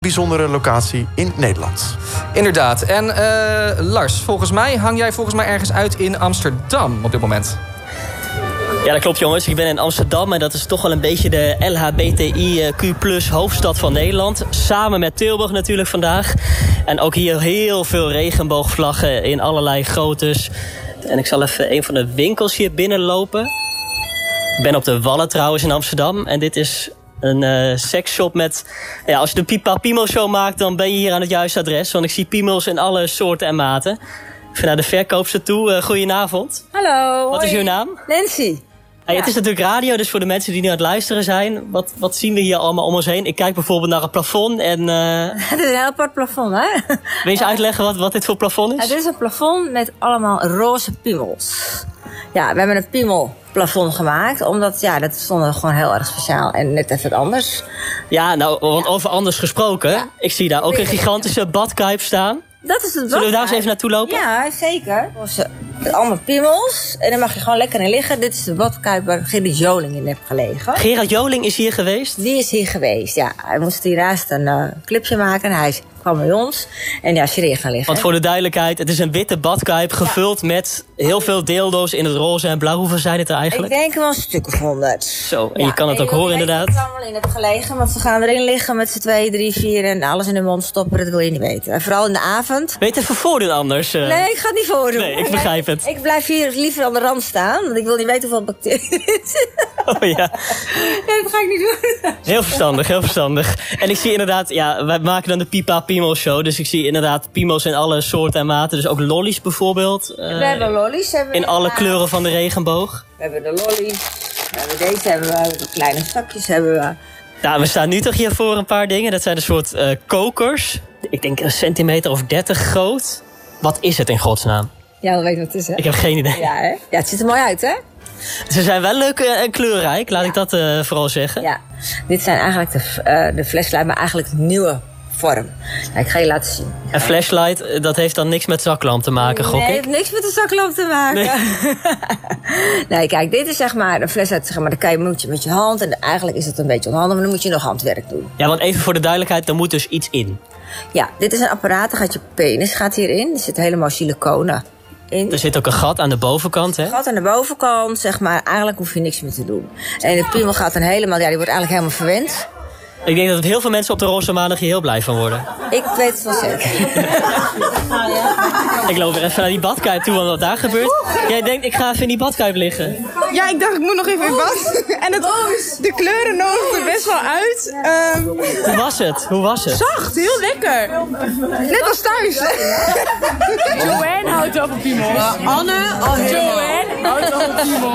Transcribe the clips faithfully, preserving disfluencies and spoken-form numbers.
bijzondere locatie in Nederland. Inderdaad. En uh, Lars, volgens mij hang jij volgens mij ergens uit in Amsterdam op dit moment. Ja, dat klopt jongens. Ik ben in Amsterdam en dat is toch wel een beetje de L H B T I Q plus hoofdstad van Nederland. Samen met Tilburg natuurlijk vandaag. En ook hier heel veel regenboogvlaggen in allerlei groottes. En ik zal even een van de winkels hier binnenlopen. Ik ben op de Wallen trouwens in Amsterdam. En dit is een uh, seksshop met... Ja, als je de Pipa Piemel show maakt, dan ben je hier aan het juiste adres. Want ik zie piemels in alle soorten en maten. Ik ga naar de verkoopster toe. Uh, goedenavond. Hallo. Wat hoi. is uw naam? Nancy. Hey, Ja. Het is natuurlijk radio, dus voor de mensen die nu aan het luisteren zijn... wat, wat zien we hier allemaal om ons heen? Ik kijk bijvoorbeeld naar het plafond en... Uh, Het is een heel apart plafond, hè? wil je eens uitleggen wat, wat dit voor plafond Ja, is? dit is een plafond met allemaal roze piemels. Ja, we hebben een piemelplafond gemaakt. Omdat, ja, dat stond gewoon heel erg speciaal. En net even wat anders. Ja, nou, want over anders gesproken... Ja. Ik zie daar ook een gigantische badkuip staan. Dat is het. Zullen we daar eens even naartoe lopen? Ja, zeker. Dus, uh, allemaal piemels. En dan mag je gewoon lekker in liggen. Dit is de badkuip waar Gerrit Joling in heeft gelegen. Gerard Joling is hier geweest. Die is hier geweest, ja. Hij moest hiernaast een uh, clipje maken. En hij kwam bij ons. En ja, is hier gaan liggen. Want voor de duidelijkheid, het is een witte badkuip... gevuld met heel veel dildo's in het roze en blauw. Hoeveel zijn het er Ik eigenlijk? denk wel een stuk of honderd. Zo, en je kan het ook horen inderdaad. Ik weet allemaal in heb gelegen, want ze gaan erin liggen met z'n twee, drie, vier... en alles in de mond stoppen, dat wil je niet weten. En vooral in de avond. Weet even voordoen anders. uh. Nee, ik ga het niet voordoen. Nee, ik begrijp het. Ik blijf hier liever aan de rand staan, want ik wil niet weten hoeveel bacteriën er zitten. Oh ja. Nee, dat ga ik niet doen. Heel verstandig, heel verstandig. En ik zie inderdaad, ja, wij maken dan de Pipa Piemel show. Dus ik zie inderdaad piemels in alle soorten en maten. Dus ook lollies bijvoorbeeld. Uh, We hebben lollies. Hebben we in alle ja. kleuren van de regenboog. We hebben de lollies. We hebben deze, hebben we de kleine zakjes hebben we. Nou, we staan nu toch hier voor een paar dingen. Dat zijn een soort uh, kokers. Ik denk een centimeter of dertig groot. Wat is het in godsnaam? Ja, we weten wat het is, hè? Ik heb geen idee. Ja, hè? Ja, het ziet er mooi uit, hè? Ze zijn wel leuk en kleurrijk, laat Ja. ik dat uh, vooral zeggen. Ja, dit zijn eigenlijk de, uh, de flashlight, maar eigenlijk de nieuwe vorm. Nou, ik ga je laten zien. En flashlight, dat heeft dan niks met zaklamp te maken, gok Nee, ik? heeft niks met de zaklamp te maken. Nee. Nee, kijk, dit is zeg maar een flashlight, zeg maar, dan kan je, moet je met je hand. En eigenlijk is het een beetje onhandig, maar dan moet je nog handwerk doen. Ja, want even voor de duidelijkheid, er moet dus iets in. Ja, dit is een apparaat, dan gaat je penis gaat hierin. Er zit helemaal siliconen in. Er zit ook een gat aan de bovenkant, hè? Gat aan de bovenkant, zeg maar, eigenlijk hoef je niks meer te doen. En de piemel gaat dan helemaal, ja, die wordt eigenlijk helemaal verwend. Ik denk dat heel veel mensen op de Roze Maandag hier heel blij van worden. Ik weet het wel zeker. Ik loop weer even naar die badkuip toe, want wat daar gebeurt. Jij denkt, ik ga even in die badkuip liggen. Ja, ik dacht ik moet nog even in bad. En het, de kleuren nodigen er best wel uit. Um, Hoe was het? Hoe was het? zacht, heel lekker. Net als thuis. Joanne houdt op een piemel. Anne, al Joanne houdt op een piemel.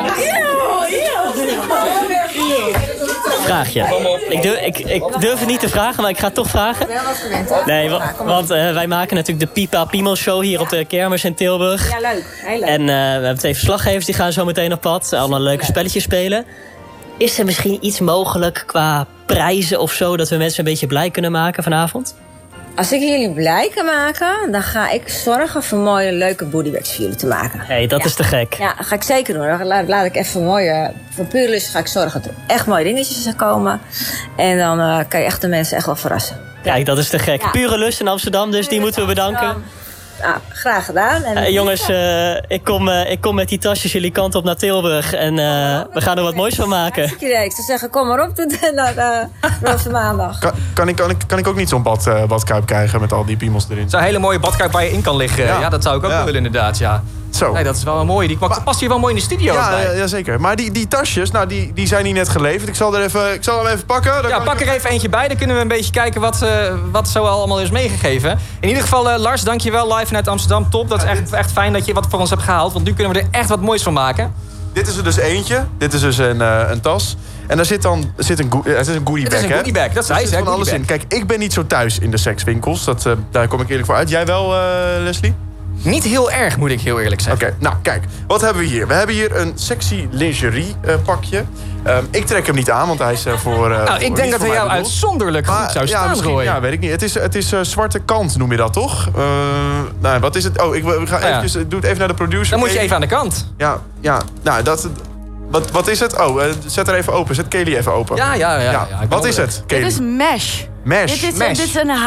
Vraagje. Ik durf, ik, ik durf het niet te vragen, maar ik ga het toch vragen. Wel wat gewend, hè? Nee, wa- want uh, wij maken natuurlijk de Pipa Piemel show hier op de kermis in Tilburg. Ja, leuk. Heel leuk. En uh, we hebben twee verslaggevers die gaan zo meteen op pad. Allemaal leuke spelletjes spelen. Is er misschien iets mogelijk qua prijzen of zo... dat we mensen een beetje blij kunnen maken vanavond? Als ik jullie blij kan maken, dan ga ik zorgen voor mooie, leuke bodybags voor jullie te maken. Hé, hey, dat Ja. is te gek. Ja, dat ga ik zeker doen. Dan laat, laat ik even mooie... Voor puur lust ga ik zorgen dat er echt mooie dingetjes komen. En dan uh, kan je echt de mensen echt wel verrassen. Kijk, dat is te gek. Ja. Pure lust in Amsterdam, dus die moeten we bedanken. Nou, graag gedaan. En Uh, jongens, uh, ik, kom, uh, ik kom met die tasjes jullie kant op naar Tilburg. En uh, we gaan er wat moois van maken. Hartstikke idee. Ik zou zeggen, kom maar op de, naar uh, Roze Maandag. Kan, kan, ik, kan, ik, kan ik ook niet zo'n bad, uh, badkuip krijgen met al die piemels erin? Zo'n hele mooie badkuip waar je in kan liggen. Ja, Ja. dat zou ik ook Ja. wel willen inderdaad, ja. Zo. Nee, dat is wel een mooie. Die Maar- past hier wel mooi in de studio ook Ja, bij. ja, ja, zeker. Maar die, die tasjes, nou, die, die zijn hier net geleverd. Ik zal, er even, ik zal hem even pakken. Dan Ja, kan pak ik- er even eentje bij. Dan kunnen we een beetje kijken wat, uh, wat zo allemaal is meegegeven. In ieder geval, uh, Lars, dankjewel live vanuit Amsterdam. Top, dat is echt, echt fijn dat je wat voor ons hebt gehaald. Want nu kunnen we er echt wat moois van maken. Dit is er dus eentje. Dit is dus een, uh, een tas. En daar zit dan er zit een, go- uh, het is een goodie Het bag, is een hè? goodie bag, dat zei Er ze, zit hè, van alles goodie in. Kijk, ik ben niet zo thuis in de sekswinkels. Dat, uh, daar kom ik eerlijk voor uit. Jij wel, uh, Leslie? Niet heel erg, moet ik heel eerlijk zeggen. Oké, nou kijk. Wat hebben we hier? We hebben hier een sexy lingerie uh, pakje. Um, ik trek hem niet aan, want hij is uh, voor... Uh, Nou, voor- ik niet denk dat voor hij mij jou bedoeld. uitzonderlijk goed Maar, zou ja, staan, misschien, Roy. ja, weet ik niet. Het is, het is uh, zwarte kant, noem je dat toch? Uh, nou, wat is het? Oh, ik, wil- ik ga ja. eventjes, doe het even naar de producer. Dan moet je Kelly. even aan de kant. Ja, ja. Nou, dat... Wat, wat is het? Oh, uh, zet er even open. Zet Kelly even open. Ja, ja, ja. ja, ik ben wat is onderweg. het, Kelly? Dit is mesh. Mesh. Dit is, Mesh. dit is een